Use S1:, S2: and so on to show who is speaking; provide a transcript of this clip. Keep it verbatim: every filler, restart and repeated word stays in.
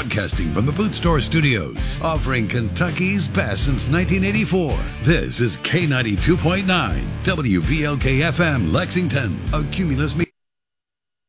S1: Broadcasting from the Boot Store Studios, offering Kentucky's best since nineteen eighty-four. This is K ninety-two point nine, W V L K F M, Lexington, a Cumulus Media.